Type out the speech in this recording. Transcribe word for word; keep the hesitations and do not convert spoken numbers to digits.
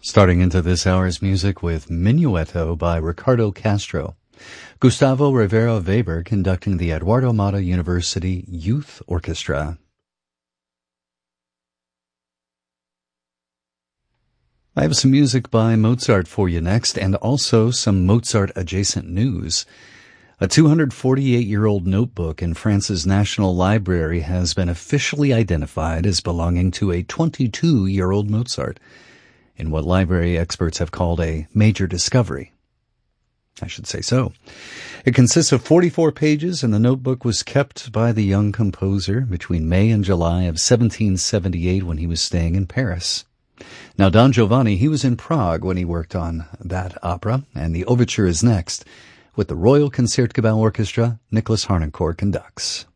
Starting into this hour's music with Minuetto by Ricardo Castro. Gustavo Rivera Weber conducting the Eduardo Mata University Youth Orchestra. I have some music by Mozart for you next, and also some Mozart-adjacent news. A two hundred forty-eight-year-old notebook in France's National Library has been officially identified as belonging to a twenty-two-year-old Mozart, in what library experts have called a major discovery. I should say so. It consists of forty-four pages, and the notebook was kept by the young composer between May and July of seventeen seventy-eight when he was staying in Paris. Now, Don Giovanni, he was in Prague when he worked on that opera, and the overture is next, with the Royal Concertgebouw Orchestra. Nicholas Harnoncourt conducts.